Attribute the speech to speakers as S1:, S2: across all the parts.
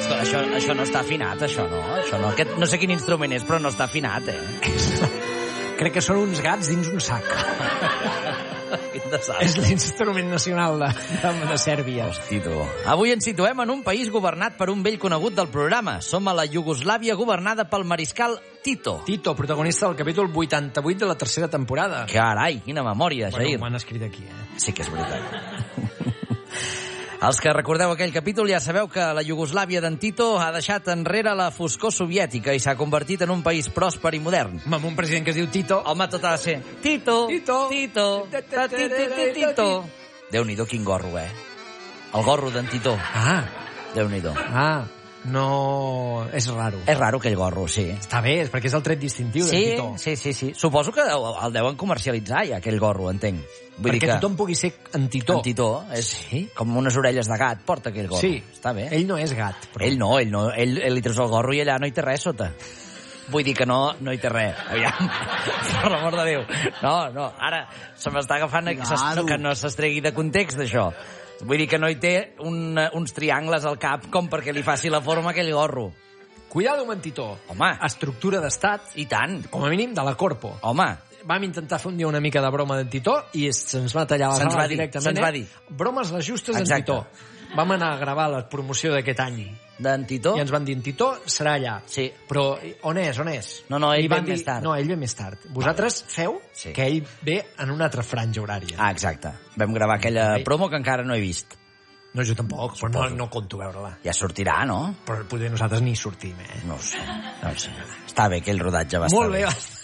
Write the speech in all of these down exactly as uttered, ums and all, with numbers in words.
S1: Escolta, això, això no està afinat, això no. Això no. Aquest, no sé quin instrument és, però no està afinat, eh?
S2: Crec que són uns gats dins un sac.
S1: Quin desastre.
S2: És l'instrument nacional de, de, de Sèrbia.
S1: Hosti, tu. Avui ens situem en un país governat per un vell conegut del programa. Som a la Iugoslàvia governada pel mariscal Tito.
S2: Tito, protagonista del capítol vuitanta-vuit de la tercera temporada.
S1: Carai, quina memòria, Jair.
S2: Bueno, m'han escrit aquí, eh?
S1: Sí que és veritat. Els que recordeu aquell capítol ja sabeu que la Iugoslàvia d'en Tito ha deixat enrere la foscor soviètica i s'ha convertit en un país pròsper i modern.
S2: Amb un president que es diu Tito.
S1: Home, tot ha de ser Tito,
S2: Tito,
S1: Tito, Tito, Tito. Déu-n'hi-do, quin gorro, eh? El gorro d'en Tito.
S2: Ah.
S1: Déu-n'hi-do.
S2: Ah, no... És raro.
S1: És raro, aquell gorro, sí.
S2: Està bé, és perquè és el tret distintiu
S1: sí,
S2: d'en Tito.
S1: Sí, sí, sí. Suposo que el deuen comercialitzar ja, aquell gorro, entenc. Vull
S2: perquè
S1: dir que
S2: tothom pugui ser en Titó.
S1: En Titó, és
S2: sí?
S1: Com unes orelles de gat, porta aquell gorro.
S2: Sí.
S1: Està bé.
S2: Ell no és gat. Però...
S1: Ell no, ell no. Ell, ell li treus el gorro i allà no hi té res sota. Vull dir que no, no hi té res. Aviam, per l'amor de Déu. No, no, ara se m'està agafant claro. Que no s'estregui de context, d'això. Vull dir que no hi té un, uns triangles al cap com perquè li faci la forma aquell gorro.
S2: Cuidado amb en Titó.
S1: Home.
S2: Estructura d'estat.
S1: I tant.
S2: Com a mínim de la Corpo.
S1: Home.
S2: Vam intentar fer un dia una mica de broma d'en Titó i se'ns va tallar la sala directament.
S1: Se'ns va dir.
S2: Bromes les justes d'en Titó. Vam anar a gravar la promoció d'aquest any.
S1: D'en Titó?
S2: I ens van dir, en Titó serà allà.
S1: Sí.
S2: Però on és, on és?
S1: No, no, ell ve
S2: dir,
S1: més tard.
S2: No, ell ve més tard. Vosaltres feu sí. Que ell ve en una altra franja horària.
S1: Ah, exacte. Vam gravar aquella Ai. promo que encara no he vist.
S2: No, jo tampoc, però no, no conto veure-la.
S1: Ja sortirà, no?
S2: Però potser nosaltres ni sortim, eh?
S1: No ho sé, no ho sé. Està bé, aquell rodatge va
S2: Molt
S1: estar bé.
S2: Molt bé.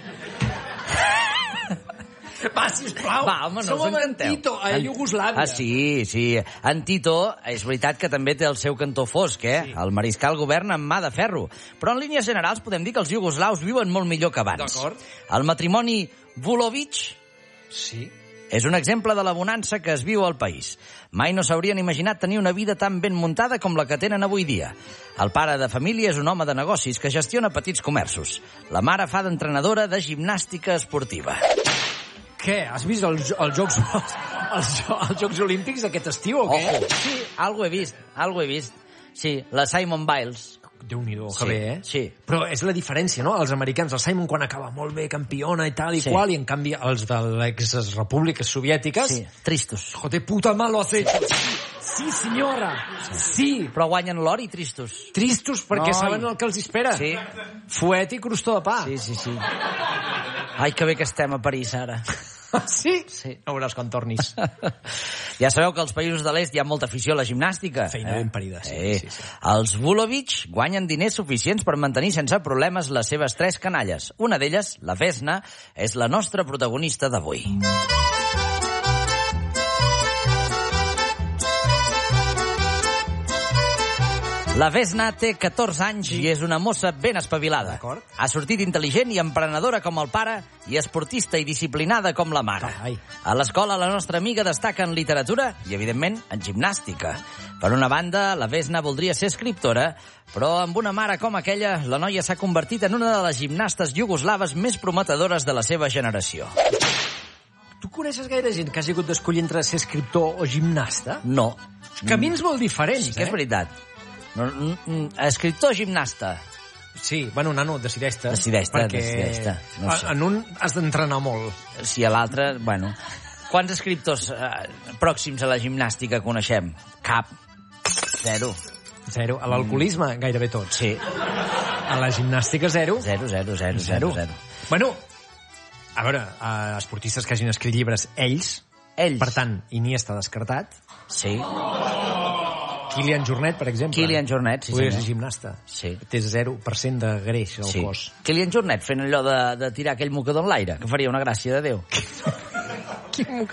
S2: Va, sisplau.
S1: Va, home, no
S2: Som en Tito, a Iugoslàvia.
S1: Ah, sí, sí. En Tito, és veritat que també té el seu cantó fosc, eh? Sí. El mariscal governa amb mà de ferro. Però en línies generals podem dir que els iugoslaus viuen molt millor que abans.
S2: D'acord.
S1: El matrimoni Vulovic...
S2: Sí.
S1: És un exemple de la bonança que es viu al país. Mai no s'haurien imaginat tenir una vida tan ben muntada com la que tenen avui dia. El pare de família és un home de negocis que gestiona petits comerços. La mare fa d'entrenadora de gimnàstica esportiva.
S2: Què? Has vist els, els, Jocs, els, els Jocs Olímpics d'aquest estiu o què?
S1: Ojo. Sí, algo he vist, algo he vist. Sí, la Simone Biles.
S2: Déu-n'hi-do, que
S1: sí,
S2: bé, eh?
S1: Sí.
S2: Però és la diferència, no? Els americans, el Simon quan acaba molt bé, campiona i tal i sí. Qual, i en canvi els de l'ex-repúbliques soviètiques...
S1: Sí, tristos.
S2: Joder, puta mal lo has hecho. Sí, senyora. Sí. sí.
S1: Però guanyen l'or i tristos.
S2: Tristos perquè no, saben el que els espera.
S1: Sí.
S2: Fuet i crostó de pa.
S1: Sí, sí, sí. Ai, que bé que estem a París, ara.
S2: Sí?
S1: Sí.
S2: No veuràs quan tornis.
S1: Ja sabeu que als països de l'est hi ha molta afició a la gimnàstica.
S2: Feina eh? ben parida, sí,
S1: eh?
S2: sí, sí.
S1: Els Vulovic guanyen diners suficients per mantenir sense problemes les seves tres canalles. Una d'elles, la Vesna, és la nostra protagonista d'avui. La Vesna té catorze anys i és una mossa ben espavilada. Ha sortit intel·ligent i emprenedora com el pare i esportista i disciplinada com la mare.
S2: Ai.
S1: A l'escola la nostra amiga destaca en literatura i, evidentment, en gimnàstica. Per una banda, la Vesna voldria ser escriptora, però amb una mare com aquella, la noia s'ha convertit en una de les gimnastes iugoslaves més prometedores de la seva generació.
S2: Tu coneixes gaire gent que hagi hagut d'escollir entre ser escriptor o gimnasta?
S1: No.
S2: Camins molt diferents,
S1: sí, que
S2: eh?
S1: és veritat. No, escriptor o gimnasta?
S2: Sí, bueno, nano, decideix-te.
S1: Decideix-te, decideix-te. No sé.
S2: En un has d'entrenar molt.
S1: Sí, a l'altre, bueno... Quants escriptors eh, pròxims a la gimnàstica coneixem? Cap. Zero.
S2: Zero. A l'alcoholisme, mm. gairebé tots.
S1: Sí.
S2: A la gimnàstica, zero.
S1: Zero, zero, zero, zero, zero.
S2: Bueno, a veure, uh, esportistes que hagin escrit llibres, ells,
S1: ells.
S2: Per tant, Iniesta descartat.
S1: Sí.
S2: Kilian Jornet, per exemple.
S1: Kilian Jornet, sí,
S2: podria ser gimnasta.
S1: Sí.
S2: Té zero per cent de greix al
S1: sí.
S2: cos.
S1: Kilian Jornet fent allò de, de tirar aquell mocador en l'aire, que faria una gràcia de Déu.
S2: Quin mocador?